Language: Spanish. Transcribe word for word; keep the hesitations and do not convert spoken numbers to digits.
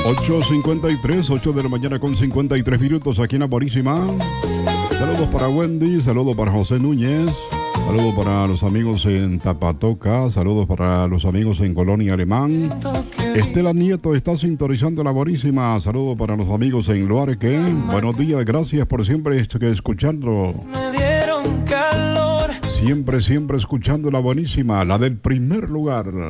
ocho cincuenta y tres, ocho de la mañana con cincuenta y tres minutos aquí en La Buenísima. Saludos para Wendy, saludos para José Núñez, saludos para los amigos en Tapatoca, saludos para los amigos en Colonia Alemán. Estela Nieto está sintonizando La Buenísima, saludos para los amigos en Luarque. Buenos días, gracias por siempre escuchando. Me dieron calor. Siempre, siempre escuchando La Buenísima, la del primer lugar.